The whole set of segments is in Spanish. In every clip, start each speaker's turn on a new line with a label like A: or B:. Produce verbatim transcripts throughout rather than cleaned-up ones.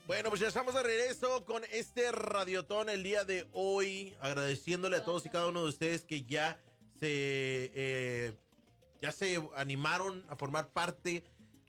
A: Bueno, pues ya estamos de regreso con este radiotón el día de hoy, agradeciéndole a todos y cada uno de ustedes que ya se eh, ya se animaron a formar parte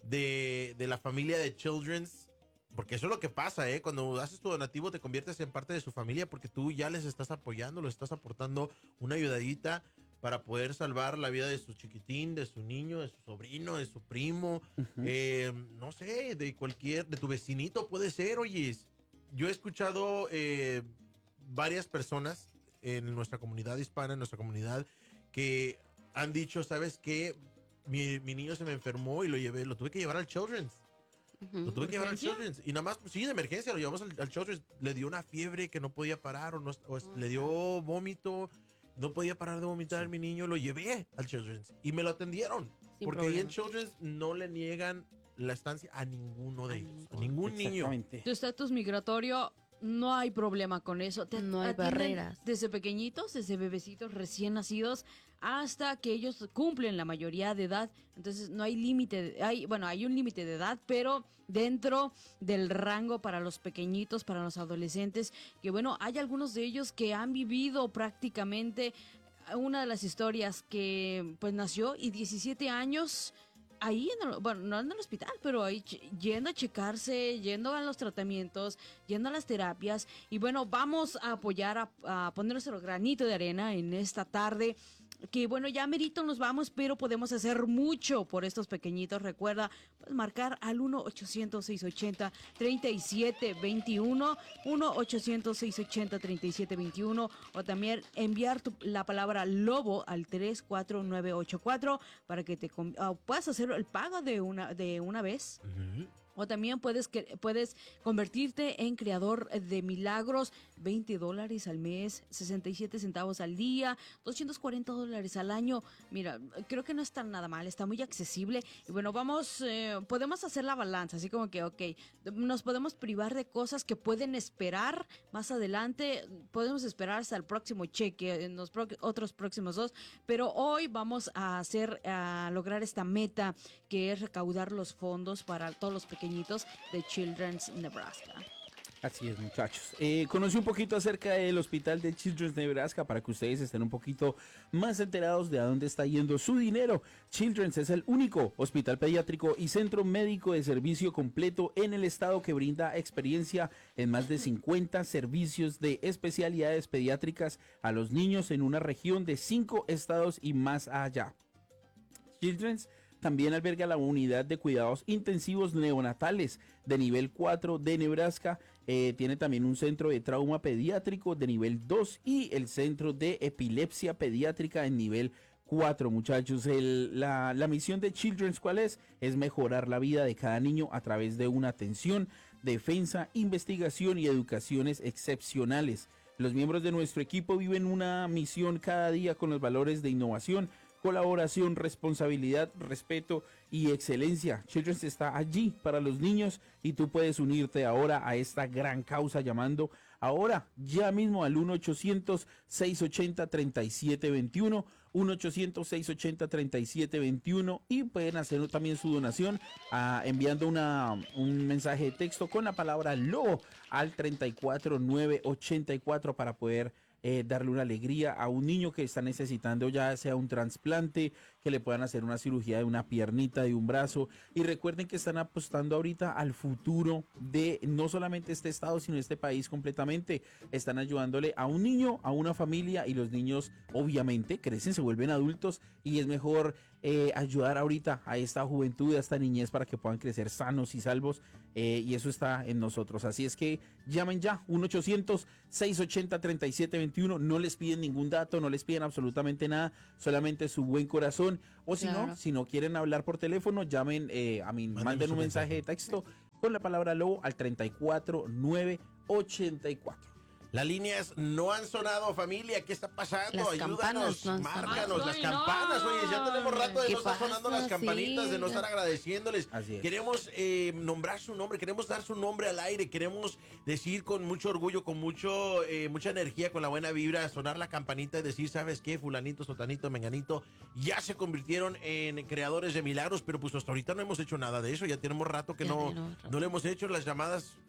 A: de, de la familia de Children's, porque eso es lo que pasa, ¿eh? Cuando haces tu donativo te conviertes en parte de su familia porque tú ya les estás apoyando, les estás aportando una ayudadita para poder salvar la vida de su chiquitín, de su niño, de su sobrino, de su primo, uh-huh. eh, no sé, de cualquier, de tu vecinito puede ser. Oye, yo he escuchado eh, varias personas en nuestra comunidad hispana, en nuestra comunidad, que han dicho, ¿sabes qué? Mi, mi niño se me enfermó y lo llevé, lo tuve que llevar al Children's. Uh-huh. Lo tuve que llevar al Children's. Y nada más, sí, de emergencia, lo llevamos al, al Children's. Le dio una fiebre que no podía parar, o, no, o uh-huh. le dio vómito. No podía parar de vomitar sí. mi niño, lo llevé al Children's y me lo atendieron. Sin porque problema. Ahí en Children's no le niegan la estancia a ninguno de ellos, a ningún niño.
B: Tu estatus migratorio, no hay problema con eso. Te
C: no hay barreras.
B: Desde pequeñitos, desde bebecitos recién nacidos, hasta que ellos cumplen la mayoría de edad. Entonces no hay límite, hay, bueno, hay un límite de edad, pero dentro del rango para los pequeñitos, para los adolescentes, que bueno, hay algunos de ellos que han vivido prácticamente una de las historias que pues nació y diecisiete años ahí, en el, bueno, no en el hospital, pero ahí yendo a checarse, yendo a los tratamientos, yendo a las terapias. Y bueno, vamos a apoyar, a, a poner nuestro granito de arena en esta tarde. Que bueno, ya merito nos vamos, pero podemos hacer mucho por estos pequeñitos. Recuerda, puedes marcar al uno ochocientos, seiscientos ochenta, treinta y siete veintiuno, uno ochocientos, seiscientos ochenta, treinta y siete veintiuno, o también enviar tu, la palabra lobo al tres cuatro nueve ocho cuatro para que te uh, puedas hacer el pago de una, de una vez. Uh-huh. O también puedes, puedes convertirte en creador de milagros, veinte dólares al mes, sesenta y siete centavos al día, doscientos cuarenta dólares al año. Mira, creo que no está nada mal, está muy accesible. Y bueno, vamos, eh, podemos hacer la balanza, así como que, ok, nos podemos privar de cosas que pueden esperar más adelante, podemos esperar hasta el próximo cheque, en los pro- otros próximos dos, pero hoy vamos a hacer, a lograr esta meta, que es recaudar los fondos para todos los pequeños de Children's Nebraska.
D: Así es, muchachos. Eh, conocí un poquito acerca del hospital de Children's Nebraska para que ustedes estén un poquito más enterados de a dónde está yendo su dinero. Children's es el único hospital pediátrico y centro médico de servicio completo en el estado que brinda experiencia en más de cincuenta servicios de especialidades pediátricas a los niños en una región de cinco estados y más allá. Children's también alberga la unidad de cuidados intensivos neonatales de nivel cuatro de Nebraska. Eh, tiene también un centro de trauma pediátrico de nivel dos y el centro de epilepsia pediátrica en nivel cuatro, muchachos. El, la, la misión de Children's, ¿cuál es? Es mejorar la vida de cada niño a través de una atención, defensa, investigación y educaciones excepcionales. Los miembros de nuestro equipo viven una misión cada día con los valores de innovación, colaboración, responsabilidad, respeto y excelencia. Children's está allí para los niños y tú puedes unirte ahora a esta gran causa llamando ahora ya mismo al uno ochocientos, seiscientos ochenta, treinta y siete veintiuno, uno ochocientos, seiscientos ochenta, treinta y siete veintiuno, y pueden hacer también su donación uh, enviando una, un mensaje de texto con la palabra lobo al treinta y cuatro nueve ochenta y cuatro para poder Eh, darle una alegría a un niño que está necesitando ya sea un trasplante, que le puedan hacer una cirugía de una piernita, de un brazo. Y recuerden que están apostando ahorita al futuro de no solamente este estado, sino este país completamente. Están ayudándole a un niño, a una familia, y los niños obviamente crecen, se vuelven adultos, y es mejor eh, ayudar ahorita a esta juventud, a esta niñez, para que puedan crecer sanos y salvos, eh, y eso está en nosotros. Así es que llamen ya, uno ochocientos, seiscientos ochenta, treinta y siete veintiuno. No les piden ningún dato, no les piden absolutamente nada, solamente su buen corazón. O si claro. no, si no quieren hablar por teléfono, llamen, eh, a mí, manden, manden un mensaje de texto con la palabra lobo al treinta y cuatro nueve ochenta y cuatro.
A: Las líneas no han sonado, familia. ¿Qué está pasando?
C: Las
A: Ayúdanos,
C: no
A: márcanos
B: Ay,
A: las
B: no.
A: campanas. Oye, ya tenemos rato de no estar sonando las campanitas,
C: sí.
A: de no estar agradeciéndoles.
D: Así es.
A: Queremos eh, nombrar su nombre, queremos dar su nombre al aire, queremos decir con mucho orgullo, con mucho eh, mucha energía, con la buena vibra, sonar la campanita y decir, ¿sabes qué? Fulanito, sotanito, menganito, ya se convirtieron en creadores de milagros, pero pues hasta ahorita no hemos hecho nada de eso. Ya tenemos rato que no, no le hemos hecho las llamadas.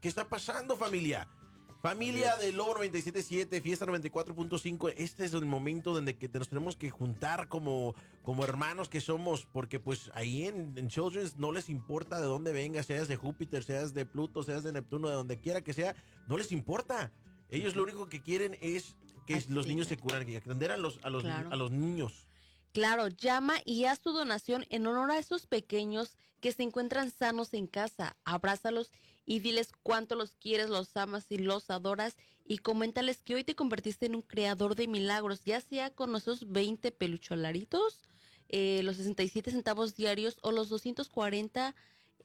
A: ¿Qué está pasando, familia? Familia de Lobo noventa y siete punto siete, Fiesta noventa y cuatro punto cinco, este es el momento donde que nos tenemos que juntar como, como hermanos que somos, porque pues ahí en, en Children's no les importa de dónde vengas, seas de Júpiter, seas de Pluto, seas de Neptuno, de donde quiera que sea, no les importa. Ellos lo único que quieren es que
C: Así
A: los niños
C: es.
A: se curan, que atender a los, a los,
C: Claro.
A: a los niños.
C: Claro, llama y haz tu donación en honor a esos pequeños que se encuentran sanos en casa. Abrázalos y diles cuánto los quieres, los amas y los adoras. Y coméntales que hoy te convertiste en un creador de milagros, ya sea con esos veinte pelucholaritos, eh, los sesenta y siete centavos diarios o los doscientos cuarenta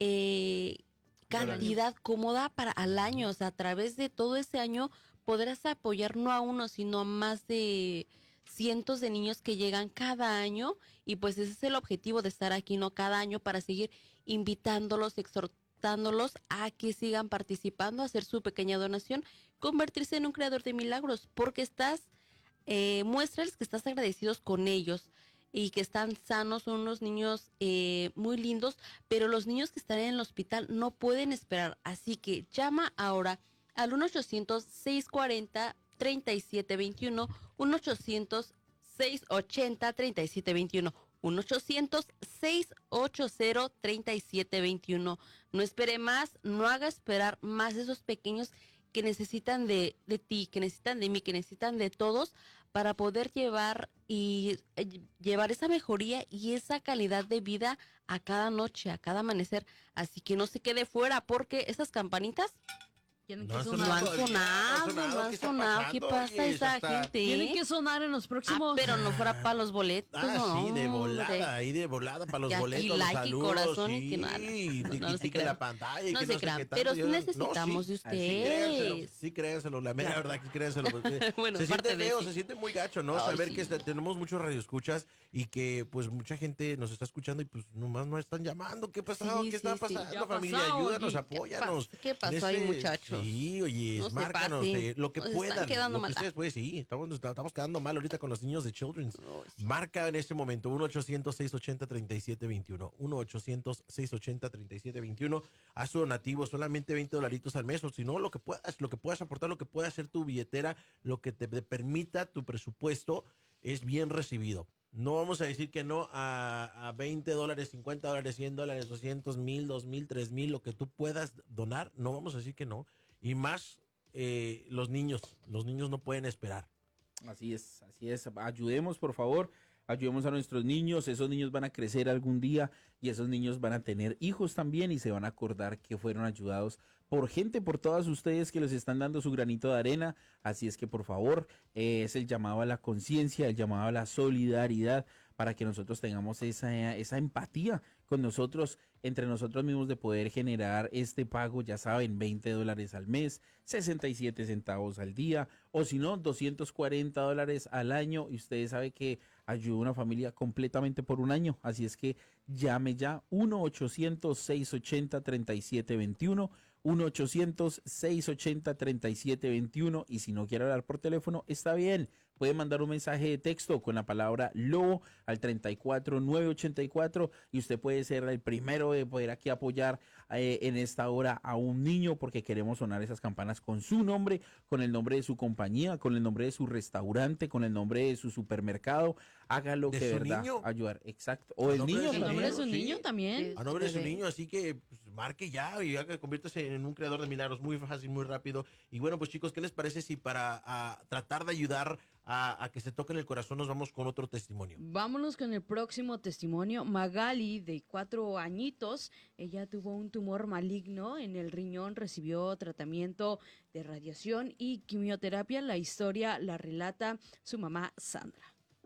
C: eh, cantidad cómoda para al año. O sea, a través de todo ese año podrás apoyar no a uno, sino a más de cientos de niños que llegan cada año, y pues ese es el objetivo de estar aquí, ¿no? Cada año, para seguir invitándolos, exhortándolos a que sigan participando, a hacer su pequeña donación, convertirse en un creador de milagros, porque estás, eh, muéstrales que estás agradecidos con ellos y que están sanos, son unos niños eh, muy lindos, pero los niños que están en el hospital no pueden esperar, así que llama ahora al uno ochocientos, seiscientos cuarenta, treinta y siete veintiuno, uno ochocientos, seiscientos ochenta, treinta y siete veintiuno, uno ochocientos, seiscientos ochenta, treinta y siete veintiuno. No espere más, no haga esperar más a esos pequeños que necesitan de, de ti, que necesitan de mí, que necesitan de todos para poder llevar y eh, llevar esa mejoría y esa calidad de vida a cada noche, a cada amanecer. Así que no se quede fuera, porque esas campanitas
B: Tienen
A: No
B: que
A: han
C: no han
A: sonado
C: sonado,
A: todavía,
C: no han
A: ¿qué está
C: sonado. ¿Qué
A: pasando?
C: pasa
A: Oye,
C: esa
A: hasta-
C: gente?
B: Tienen
C: eh?
B: que sonar en los
C: Ah,
B: próximos.
C: pero no fuera para los boletos.
A: Ah,
C: no,
A: sí, de
C: hombre.
A: volada, ahí de volada para los
C: Y aquí
A: boletos, los
C: like y
A: saludos,
C: corazón y
A: sí,
C: que nada, no,
A: y
C: no,
A: que
C: no se
A: tique
C: crean.
A: la pantalla y
C: No
A: que
C: se
A: no sé
C: crean,
A: qué tanto.
C: pero
A: Yo-
C: necesitamos de
A: sí, sí, créanselo,
C: ustedes.
A: sí, créanselo, la mera
C: Claro.
A: verdad que créanselo. porque
C: Bueno,
A: se
C: parte
A: siente
C: de
A: feo,
C: sí.
A: se siente muy gacho, ¿no?
C: Ay,
A: Saber
C: sí.
A: que este- tenemos muchos radioescuchas y que pues mucha gente nos está escuchando y pues nomás no están llamando. ¿Qué pasó?
C: Sí,
A: ¿Qué está
C: sí, sí.
A: pasando,
B: ¿Qué ha
A: familia?
B: pasado,
A: Ayúdanos,
B: oye?
A: apóyanos.
C: ¿Qué pasó ahí,
A: Este,
C: muchachos?
A: Sí, oye,
C: No se
A: márcanos,
C: pasen.
A: eh, lo que
C: Nos están
A: puedan.
C: quedando
A: Lo que
C: mal.
A: ustedes, pues sí, estamos, estamos quedando mal ahorita con los niños de Children's.
C: Ay, sí.
A: Marca en este momento uno ochocientos, seiscientos ochenta, treinta y siete veintiuno. uno ochocientos, seiscientos ochenta, treinta y siete veintiuno. Haz tu donativo, solamente veinte dolaritos al mes, o si no, lo que puedas, lo que puedas aportar, lo que pueda hacer tu billetera, lo que te permita tu presupuesto, es bien recibido. No vamos a decir que no a, a veinte dólares, cincuenta dólares, cien dólares, doscientos, mil, dos mil, tres mil, lo que tú puedas donar, no vamos a decir que no. Y más eh, los niños, los niños no pueden esperar.
D: Así es, así es. Ayudemos, por favor. Ayudemos a nuestros niños. Esos niños van a crecer algún día y esos niños van a tener hijos también y se van a acordar que fueron ayudados por gente, por todas ustedes que les están dando su granito de arena. Así es que, por favor, eh, es el llamado a la conciencia, el llamado a la solidaridad para que nosotros tengamos esa, esa empatía con nosotros, entre nosotros mismos, de poder generar este pago, ya saben, veinte dólares al mes, sesenta y siete centavos al día, o si no, doscientos cuarenta dólares al año, y ustedes saben que ayuda a una familia completamente por un año. Así es que llame ya, uno ochocientos, seiscientos ochenta, treinta y siete veintiuno, uno ochocientos, seiscientos ochenta, treinta y siete veintiuno, y si no quiere hablar por teléfono, está bien. Puede mandar un mensaje de texto con la palabra lobo al treinta y cuatro, novecientos ochenta y cuatro, y usted puede ser el primero de poder aquí apoyar eh, en esta hora a un niño, porque queremos sonar esas campanas con su nombre, con el nombre de su compañía, con el nombre de su restaurante, con el nombre de su supermercado. Hágalo,
A: ¿De
D: que de
A: su
D: verdad
A: niño?
D: ayudar. Exacto. O
A: ¿A
D: del
A: nombre de
D: niño
A: su
B: El nombre de
D: también.
B: su
A: Sí.
B: niño también.
A: A nombre de su
C: Bebé.
A: niño, así que pues, marque ya y haga, conviértase en un creador de milagros muy fácil, muy rápido. Y bueno, pues chicos, ¿qué les parece si para a, tratar de ayudar a, a que se toquen el corazón nos vamos con otro testimonio?
B: Vámonos con el próximo testimonio. Magali, de cuatro añitos, ella tuvo un tumor maligno en el riñón, recibió tratamiento de radiación y quimioterapia. La historia la relata su mamá Sandra.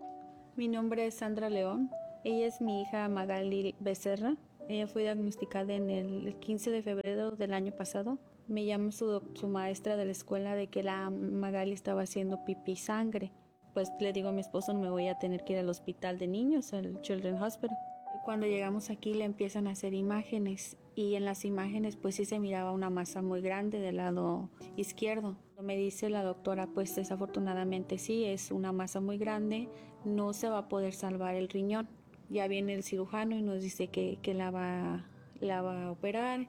E: Mi nombre es Sandra León. Ella es mi hija Magali Becerra. Ella fue diagnosticada en el quince de febrero del año pasado. Me llama su, doc- su maestra de la escuela de que la Magali estaba haciendo pipí sangre. Pues le digo a mi esposo, me voy a tener que ir al hospital de niños, al Children's Hospital. Cuando llegamos aquí le empiezan a hacer imágenes y en las imágenes pues sí se miraba una masa muy grande del lado izquierdo. Me dice la doctora, pues desafortunadamente sí, es una masa muy grande, no se va a poder salvar el riñón. Ya viene el cirujano y nos dice que, que la, va, la va a operar.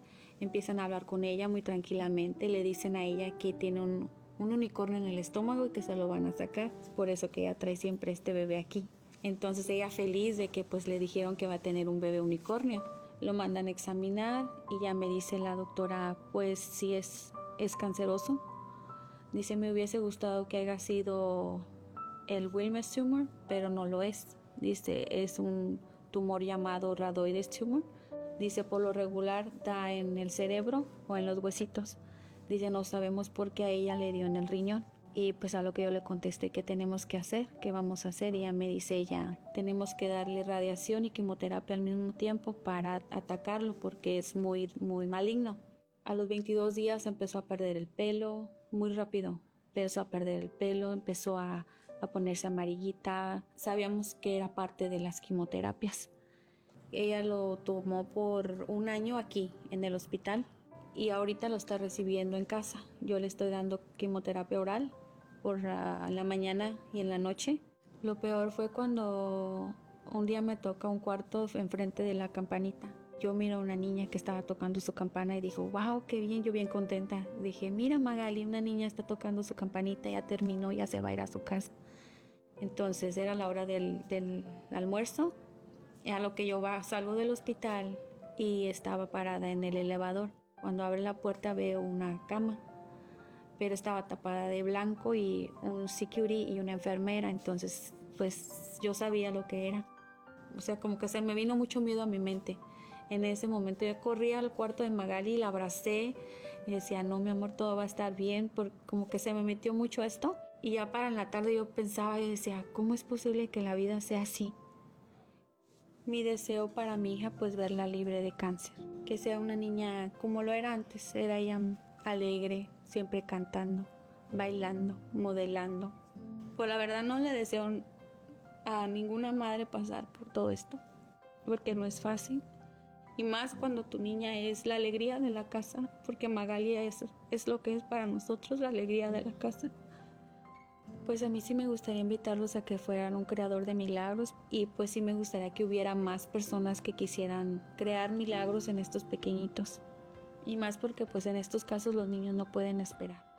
E: Empiezan a hablar con ella muy tranquilamente, le dicen a ella que tiene un, un unicornio en el estómago y que se lo van a sacar. Es por eso que ella trae siempre este bebé aquí. Entonces ella feliz de que pues le dijeron que va a tener un bebé unicornio. Lo mandan a examinar y ya me dice la doctora, pues sí es, es canceroso. Dice, me hubiese gustado que haya sido el Wilms tumor, pero no lo es. Dice, es un tumor llamado rhabdoid tumor. Dice, por lo regular da en el cerebro o en los huesitos. Dice, no sabemos por qué a ella le dio en el riñón. Y pues a lo que yo le contesté, ¿qué tenemos que hacer? ¿Qué vamos a hacer? Y ella me dice, ella, tenemos que darle radiación y quimioterapia al mismo tiempo para atacarlo porque es muy, muy maligno. A los veintidós días empezó a perder el pelo, muy rápido. Empezó a perder el pelo, empezó a, a ponerse amarillita. Sabíamos que era parte de las quimioterapias. Ella lo tomó por un año aquí, en el hospital, y ahorita lo está recibiendo en casa. Yo le estoy dando quimioterapia oral por la, en la mañana y en la noche. Lo peor fue cuando un día me toca un cuarto enfrente de la campanita. Yo miro a una niña que estaba tocando su campana y dijo, wow, qué bien, yo bien contenta. Dije, mira Magali, una niña está tocando su campanita, ya terminó, ya se va a ir a su casa. Entonces era la hora del, del almuerzo. A lo que yo va, salgo del hospital y estaba parada en el elevador. Cuando abre la puerta veo una cama, pero estaba tapada de blanco y un security y una enfermera. Entonces, pues yo sabía lo que era. O sea, como que se me vino mucho miedo a mi mente. En ese momento yo corrí al cuarto de Magali, la abracé y decía, no, mi amor, todo va a estar bien, porque como que se me metió mucho esto. Y ya para en la tarde yo pensaba y decía, ¿cómo es posible que la vida sea así? Mi deseo para mi hija, pues verla libre de cáncer, que sea una niña como lo era antes, era ella alegre, siempre cantando, bailando, modelando. Pues la verdad no le deseo a ninguna madre pasar por todo esto, porque no es fácil. Y más cuando tu niña es la alegría de la casa, porque Magali es, es lo que es para nosotros, la alegría de la casa. Pues a mí sí me gustaría invitarlos a que fueran un creador de milagros y pues sí me gustaría que hubiera más personas que quisieran crear milagros en estos pequeñitos. Y más porque pues en estos casos los niños no pueden esperar.